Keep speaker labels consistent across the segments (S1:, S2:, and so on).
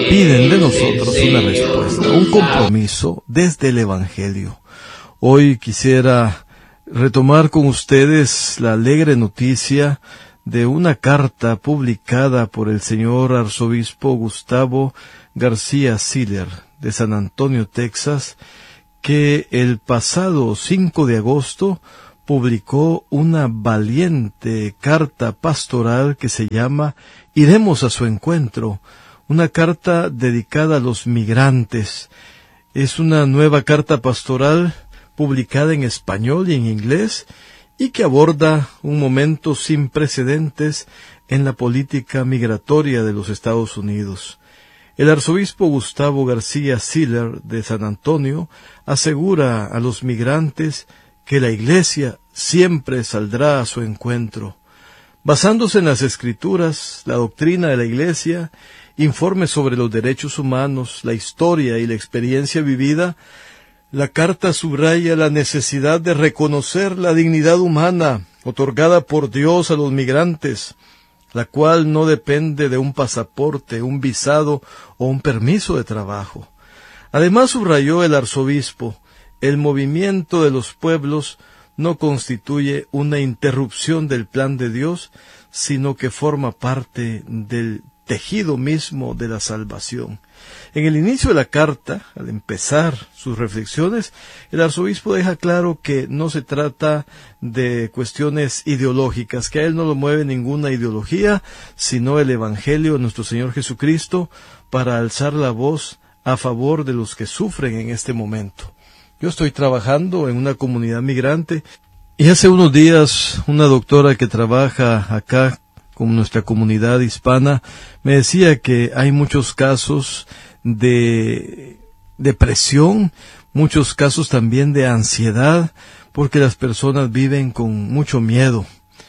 S1: piden de nosotros una respuesta, un compromiso desde el Evangelio. Hoy quisiera retomar con ustedes la alegre noticia de una carta publicada por el señor arzobispo Gustavo García Siller de San Antonio, Texas, que el pasado 5 de agosto publicó una valiente carta pastoral que se llama Iremos a su encuentro, una carta dedicada a los migrantes. Es una nueva carta pastoral publicada en español y en inglés y que aborda un momento sin precedentes en la política migratoria de los Estados Unidos. El arzobispo Gustavo García Siller de San Antonio asegura a los migrantes que la Iglesia siempre saldrá a su encuentro. Basándose en las Escrituras, la doctrina de la Iglesia, informes sobre los derechos humanos, la historia y la experiencia vivida, la carta subraya la necesidad de reconocer la dignidad humana otorgada por Dios a los migrantes, la cual no depende de un pasaporte, un visado o un permiso de trabajo. Además, subrayó el arzobispo, el movimiento de los pueblos no constituye una interrupción del plan de Dios, sino que forma parte del tejido mismo de la salvación. En el inicio de la carta, al empezar sus reflexiones, el arzobispo deja claro que no se trata de cuestiones ideológicas, que a él no lo mueve ninguna ideología, sino el Evangelio de nuestro Señor Jesucristo para alzar la voz a favor de los que sufren en este momento. Yo estoy trabajando en una comunidad migrante y hace unos días una doctora que trabaja acá con nuestra comunidad hispana me decía que hay muchos casos de depresión, muchos casos también de ansiedad, porque las personas viven con mucho miedo.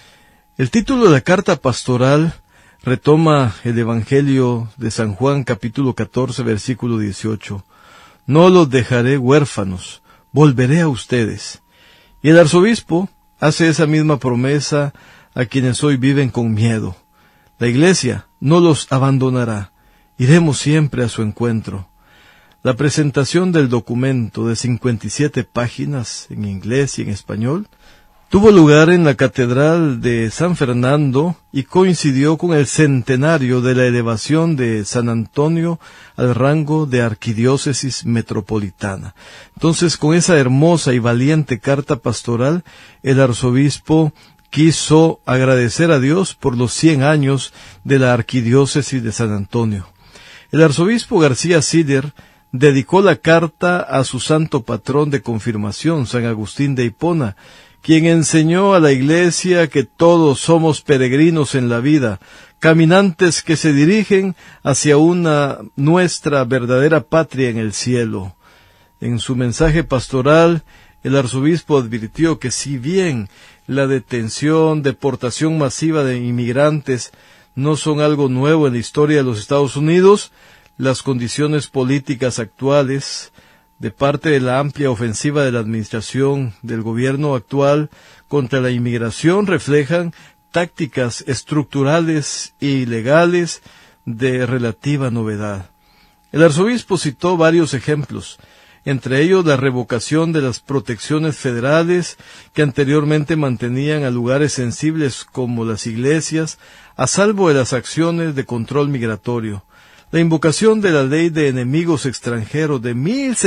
S1: El título de la carta pastoral retoma el Evangelio de San Juan, capítulo 14, versículo 18. No los dejaré huérfanos, volveré a ustedes. Y el arzobispo hace esa misma promesa a quienes hoy viven con miedo. La Iglesia no los abandonará. Iremos siempre a su encuentro. La presentación del documento de 57 páginas en inglés y en español tuvo lugar en la Catedral de San Fernando y coincidió con el centenario de la elevación de San Antonio al rango de arquidiócesis metropolitana. Entonces, con esa hermosa y valiente carta pastoral, el arzobispo quiso agradecer a Dios por los 100 años de la arquidiócesis de San Antonio. El arzobispo García Siller dedicó la carta a su santo patrón de confirmación, San Agustín de Hipona, quien enseñó a la Iglesia que todos somos peregrinos en la vida, caminantes que se dirigen hacia nuestra verdadera patria en el cielo. En su mensaje pastoral, el arzobispo advirtió que si bien la detención, deportación masiva de inmigrantes no son algo nuevo en la historia de los Estados Unidos, las condiciones políticas actuales, de parte de la amplia ofensiva de la administración del gobierno actual contra la inmigración, reflejan tácticas estructurales y legales de relativa novedad. El arzobispo citó varios ejemplos, entre ellos la revocación de las protecciones federales que anteriormente mantenían a lugares sensibles como las iglesias a salvo de las acciones de control migratorio, la invocación de la ley de enemigos extranjeros de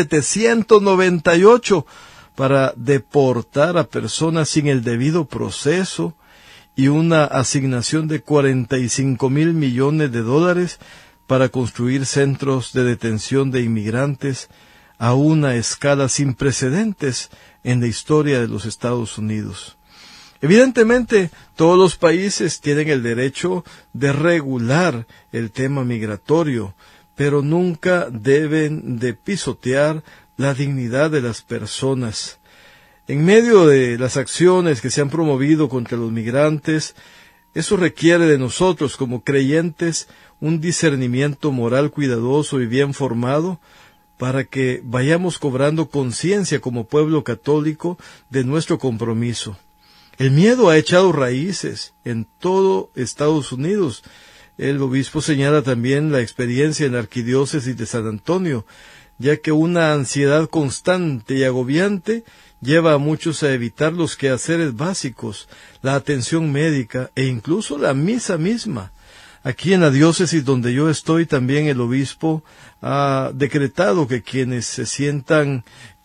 S1: 1798 para deportar a personas sin el debido proceso y una asignación de $45,000 millones para construir centros de detención de inmigrantes a una escala sin precedentes en la historia de los Estados Unidos. Evidentemente, todos los países tienen el derecho de regular el tema migratorio, pero nunca deben de pisotear la dignidad de las personas. En medio de las acciones que se han promovido contra los migrantes, eso requiere de nosotros como creyentes un discernimiento moral cuidadoso y bien formado, para que vayamos cobrando conciencia como pueblo católico de nuestro compromiso. El miedo ha echado raíces en todo Estados Unidos. El obispo señala también la experiencia en la arquidiócesis de San Antonio, ya que una ansiedad constante y agobiante lleva a muchos a evitar los quehaceres básicos, la atención médica e incluso la misa misma. Aquí en la diócesis donde yo estoy, también el obispo ha decretado que quienes se sientan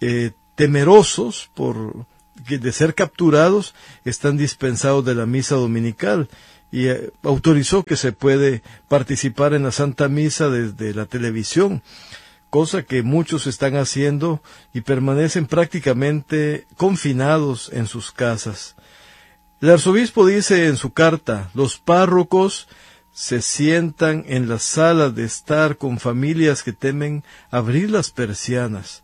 S1: temerosos de ser capturados están dispensados de la misa dominical, y autorizó que se puede participar en la Santa Misa desde la televisión, cosa que muchos están haciendo y permanecen prácticamente confinados en sus casas. El arzobispo dice en su carta: los párrocos se sientan en las salas de estar con familias que temen abrir las persianas.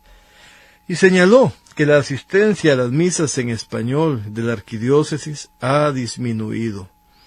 S1: Y señaló que la asistencia a las misas en español de la arquidiócesis ha disminuido.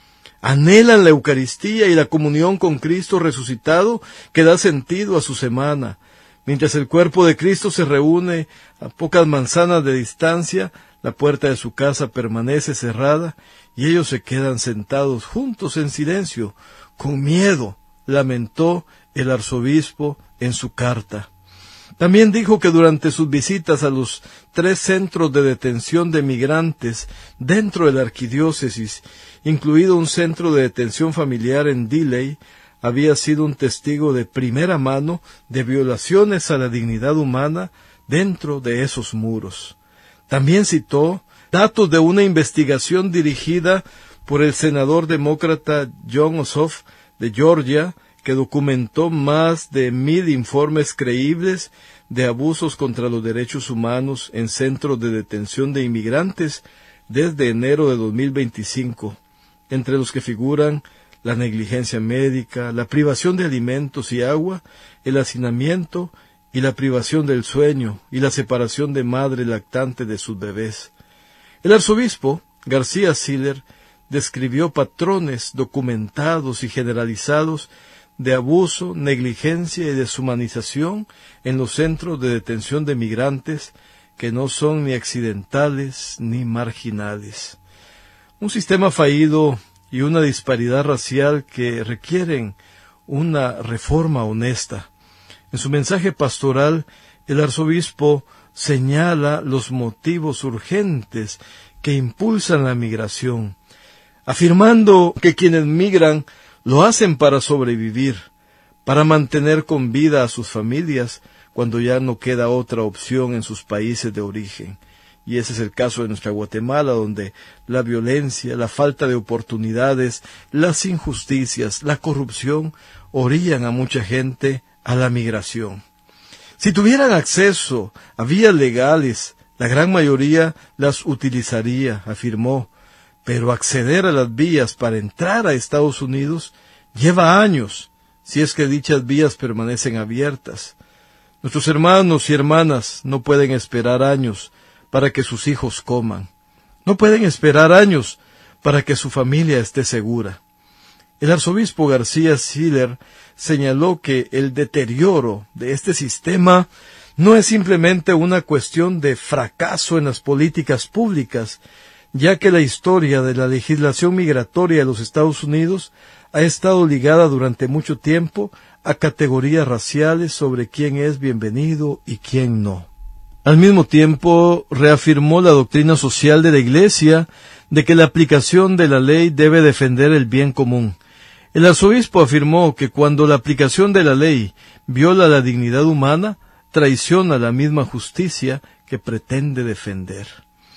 S1: Anhelan la Eucaristía y la comunión con Cristo resucitado que da sentido a su semana. Mientras el cuerpo de Cristo se reúne a pocas manzanas de distancia, la puerta de su casa permanece cerrada y ellos se quedan sentados juntos en silencio, con miedo, lamentó el arzobispo en su carta. También dijo que durante sus visitas a los 3 centros de detención de migrantes dentro de la arquidiócesis, incluido un centro de detención familiar en Dilley, había sido un testigo de primera mano de violaciones a la dignidad humana dentro de esos muros. También citó datos de una investigación dirigida por el senador demócrata Jon Ossoff de Georgia, que documentó más de 1,000 informes creíbles de abusos contra los derechos humanos en centros de detención de inmigrantes desde enero de 2025, entre los que figuran la negligencia médica, la privación de alimentos y agua, el hacinamiento y la privación del sueño y la separación de madre lactante de sus bebés. El arzobispo García Siller describió patrones documentados y generalizados de abuso, negligencia y deshumanización en los centros de detención de migrantes que no son ni accidentales ni marginales. Un sistema fallido y una disparidad racial que requieren una reforma honesta. En su mensaje pastoral, el arzobispo señala los motivos urgentes que impulsan la migración, afirmando que quienes migran lo hacen para sobrevivir, para mantener con vida a sus familias cuando ya no queda otra opción en sus países de origen. Y ese es el caso de nuestra Guatemala, donde la violencia, la falta de oportunidades, las injusticias, la corrupción orillan a mucha gente a la migración. Si tuvieran acceso a vías legales, la gran mayoría las utilizaría, afirmó, pero acceder a las vías para entrar a Estados Unidos lleva años, si es que dichas vías permanecen abiertas. Nuestros hermanos y hermanas no pueden esperar años para que sus hijos coman. No pueden esperar años para que su familia esté segura. El arzobispo García Siller señaló que el deterioro de este sistema no es simplemente una cuestión de fracaso en las políticas públicas, ya que la historia de la legislación migratoria de los Estados Unidos ha estado ligada durante mucho tiempo a categorías raciales sobre quién es bienvenido y quién no. Al mismo tiempo, reafirmó la doctrina social de la Iglesia de que la aplicación de la ley debe defender el bien común. El arzobispo afirmó que cuando la aplicación de la ley viola la dignidad humana, traiciona la misma justicia que pretende defender.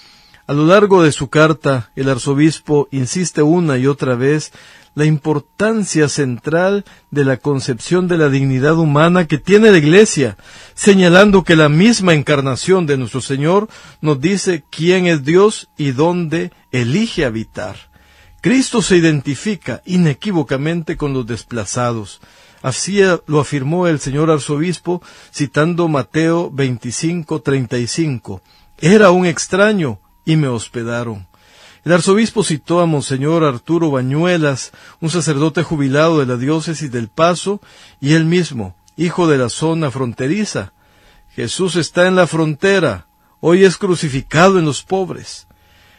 S1: A lo largo de su carta, el arzobispo insiste una y otra vez la importancia central de la concepción de la dignidad humana que tiene la Iglesia, señalando que la misma encarnación de nuestro Señor nos dice quién es Dios y dónde elige habitar. Cristo se identifica inequívocamente con los desplazados. Así lo afirmó el señor arzobispo citando Mateo 25:35. Era un extraño y me hospedaron. El arzobispo citó a Monseñor Arturo Bañuelas, un sacerdote jubilado de la diócesis del Paso, y él mismo, hijo de la zona fronteriza. Jesús está en la frontera, hoy es crucificado en los pobres.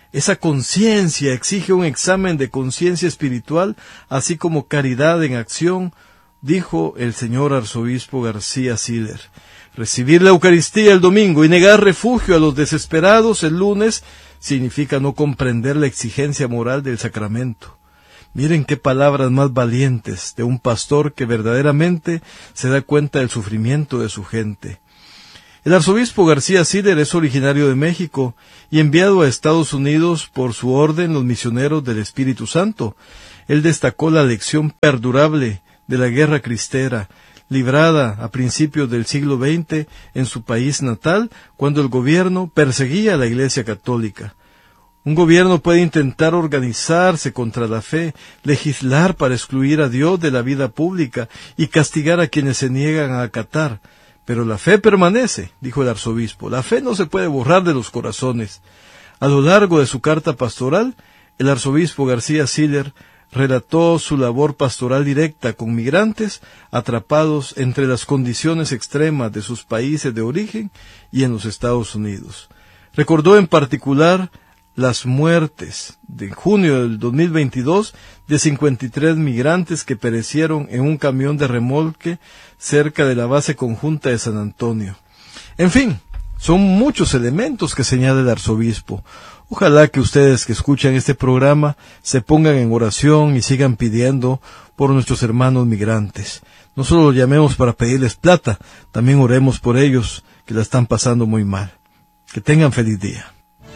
S1: Esa conciencia exige un examen de conciencia espiritual, así como caridad en acción, dijo el señor arzobispo García Siller. Recibir la Eucaristía el domingo y negar refugio a los desesperados el lunes significa no comprender la exigencia moral del sacramento. Miren qué palabras más valientes de un pastor que verdaderamente se da cuenta del sufrimiento de su gente. El arzobispo García Siller es originario de México y enviado a Estados Unidos por su orden los misioneros del Espíritu Santo. Él destacó la lección perdurable de la guerra cristera, librada a principios del siglo XX en su país natal, cuando el gobierno perseguía a la Iglesia Católica. Un gobierno puede intentar organizarse contra la fe, legislar para excluir a Dios de la vida pública y castigar a quienes se niegan a acatar. Pero la fe permanece, dijo el arzobispo. La fe no se puede borrar de los corazones. A lo largo de su carta pastoral, el arzobispo García Siller relató su labor pastoral directa con migrantes atrapados entre las condiciones extremas de sus países de origen y en los Estados Unidos. Recordó en particular las muertes de junio del 2022 de 53 migrantes que perecieron en un camión de remolque cerca de la base conjunta de San Antonio. En fin, son muchos elementos que señala el arzobispo. Ojalá que ustedes que escuchan este programa se pongan en oración y sigan pidiendo por nuestros hermanos migrantes. No solo los llamemos para pedirles plata, también oremos por ellos que la están pasando muy mal. Que tengan feliz día.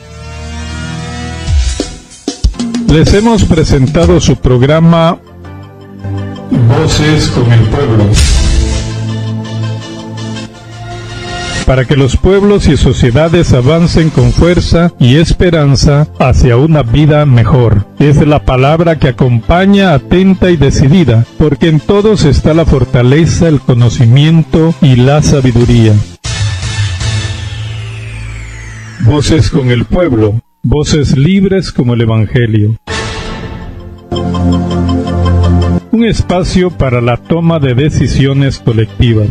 S2: Les hemos presentado su programa Voces con el Pueblo, para que los pueblos y sociedades avancen con fuerza y esperanza hacia una vida mejor. Es la palabra que acompaña atenta y decidida, porque en todos está la fortaleza, el conocimiento y la sabiduría. Voces con el Pueblo, voces libres como el Evangelio. Un espacio para la toma de decisiones colectivas.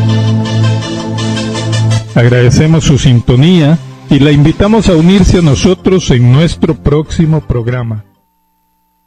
S2: Agradecemos su sintonía y la invitamos a unirse a nosotros en nuestro próximo programa.